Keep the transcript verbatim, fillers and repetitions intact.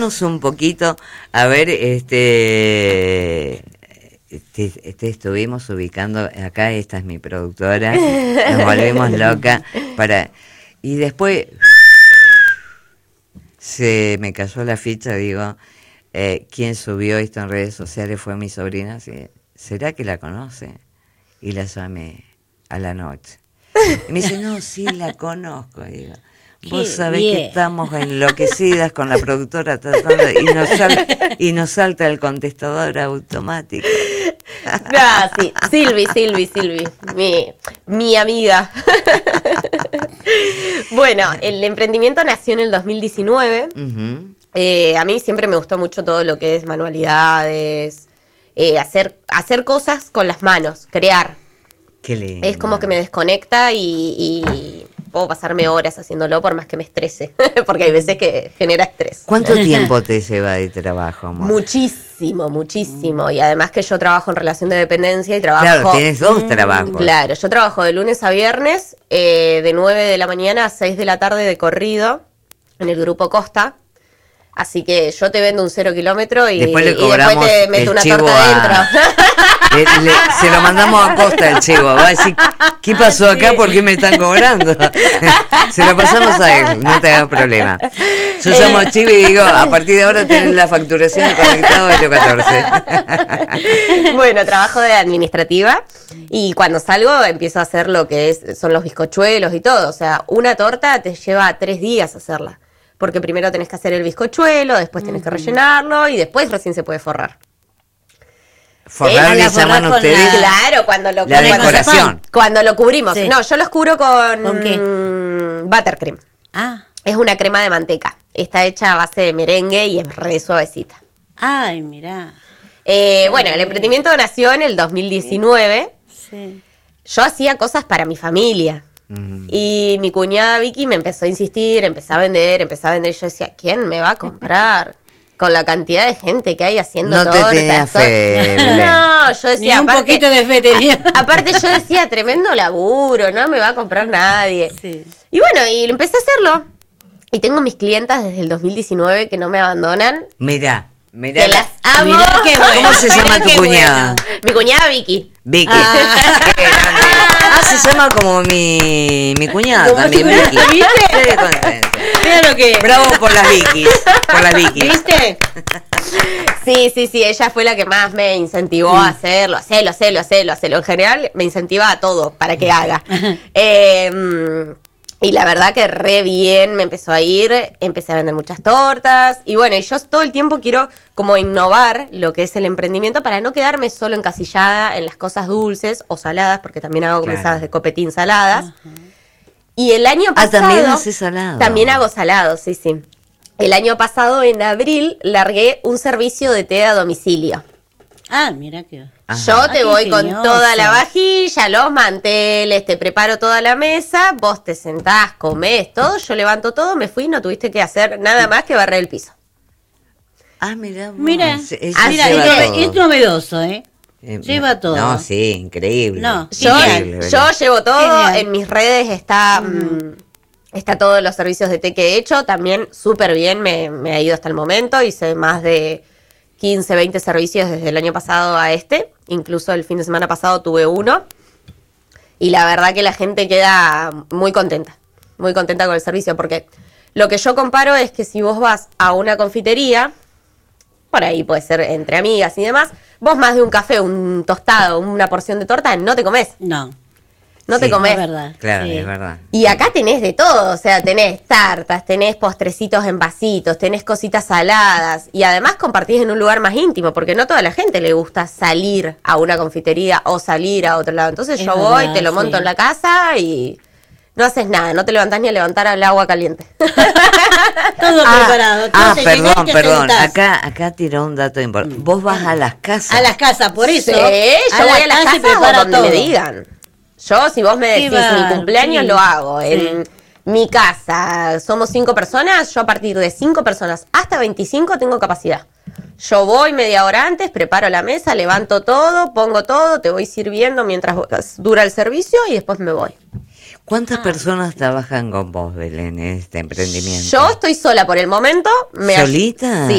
Un poquito, a ver, este, te, te estuvimos ubicando, acá esta es mi productora, nos volvimos loca, para, y después se me cayó la ficha, digo, eh, quien subió esto en redes sociales fue mi sobrina, ¿sí? ¿Será que la conoce? Y la llamé a la noche, y me dice, no, sí, la conozco, digo. Vos sabés bien que estamos enloquecidas con la productora tratando y nos salta, y nos salta el contestador automático. No, sí, Silvi, Silvi, Silvi, mi, mi amiga. Bueno, el emprendimiento nació en el dos mil diecinueve. Uh-huh. Eh, a mí siempre me gustó mucho todo lo que es manualidades, eh, hacer, hacer cosas con las manos, crear. Qué lindo. Es como que me desconecta y... y puedo pasarme horas haciéndolo por más que me estrese, porque hay veces que genera estrés. ¿Cuánto tiempo te lleva de trabajo, amor? Muchísimo, muchísimo. Y además que yo trabajo en relación de dependencia y trabajo... Claro, tienes dos trabajos. Claro, yo trabajo de lunes a viernes, eh, de nueve de la mañana a seis de la tarde de corrido, en el Grupo Costa. Así que yo te vendo un cero kilómetro y después, le y después te meto una torta a... adentro. Le, le, se lo mandamos a Costa el chivo. Va a decir, ¿qué pasó acá? ¿Por qué me están cobrando? Se lo pasamos a él, no te hagas problema. Yo llamo a Chivo y digo, a partir de ahora tenés la facturación conectada de catorce. Bueno, trabajo de administrativa y cuando salgo empiezo a hacer lo que es, son los bizcochuelos y todo. O sea, una torta te lleva tres días hacerla. Porque primero tenés que hacer el bizcochuelo, después tenés que rellenarlo y después recién se puede forrar. ¿Forrar le llaman ustedes? Claro, cuando lo, la cuando, decoración. Cuando lo cubrimos. Sí. No, yo los cubro con, ¿Con qué? Buttercream. Ah. Es una crema de manteca. Está hecha a base de merengue y es re suavecita. Ay, mirá. Eh, bueno, el emprendimiento nació en el dos mil diecinueve. Sí. Yo hacía cosas para mi familia. Mm. Y mi cuñada Vicky me empezó a insistir, empezó a vender, empezó a vender. Y yo decía, ¿quién me va a comprar? Con la cantidad de gente que hay haciendo no tortas. No te tenía fe. No, yo decía... Ni un aparte, poquito de fe tenía. A, aparte yo decía, tremendo laburo, no me va a comprar nadie. Sí. Y bueno, y empecé a hacerlo. Y tengo mis clientas desde el dos mil diecinueve que no me abandonan. Mirá, mirá. Que las amo. Mirá qué bueno. ¿Cómo se llama tu cuñada? Bueno. Mi cuñada Vicky. Vicky. Ah, ah se llama como mi, mi cuñada ¿Cómo también, Vicky. ¿Viste? Mira lo que... Bravo por las Vicky. Por las Vicky. ¿Viste? Sí, sí, sí, ella fue la que más me incentivó sí. a hacerlo, hacerlo, hacerlo, hacerlo, hacerlo. En general me incentiva a todo para que haga. eh, y la verdad que re bien me empezó a ir, empecé a vender muchas tortas. Y bueno, y yo todo el tiempo quiero como innovar lo que es el emprendimiento para no quedarme solo encasillada en las cosas dulces o saladas, porque también hago claro. mesadas de copetín saladas. Uh-huh. Y el año pasado... Ah, también haces salado. También hago salado, sí, sí. El año pasado, en abril, largué un servicio de té a domicilio. Ah, mira que... Ajá. Yo te ah, voy con toda la vajilla, los manteles, te preparo toda la mesa, vos te sentás, comés todo, yo levanto todo, me fui, no tuviste que hacer nada más que barrer el piso. Ah, mira, mira, ella mira es, es novedoso, ¿eh? Eh, Lleva todo. No, sí, increíble. No, yo, increíble, yo llevo todo. Genial. En mis redes está, Mm. está todos los servicios de té que he hecho. También súper bien me, me ha ido hasta el momento. Hice más de quince, veinte servicios desde el año pasado a este. Incluso el fin de semana pasado tuve uno. Y la verdad que la gente queda muy contenta. Muy contenta con el servicio. Porque lo que yo comparo es que si vos vas a una confitería, por ahí puede ser entre amigas y demás, vos más de un café, un tostado, una porción de torta, no te comés. No. No sí, te comés. Es verdad. Claro, sí. es verdad. Y acá tenés de todo, o sea, tenés tartas, tenés postrecitos en vasitos, tenés cositas saladas y además compartís en un lugar más íntimo, porque no toda la gente le gusta salir a una confitería o salir a otro lado. Entonces es yo verdad, voy, te lo monto sí. en la casa y... No haces nada, no te levantás ni a levantar el agua caliente. Todo ah, preparado. Todo ah, te perdón, te perdón. sentás. Acá, acá tiró un dato importante. Vos vas a las casas. A las casas, por eso. Sí, yo a voy la a las casa y casas prepara donde todo. me digan. Yo, si vos me decís va, mi cumpleaños, sí, lo hago. sí. En mi casa somos cinco personas, yo a partir de cinco personas hasta veinticinco tengo capacidad. Yo voy media hora antes, preparo la mesa, levanto todo, pongo todo, te voy sirviendo mientras dura el servicio y después me voy. ¿Cuántas Ah. personas trabajan con vos, Belén, en este emprendimiento? Yo estoy sola por el momento. Me ¿Solita? Sí,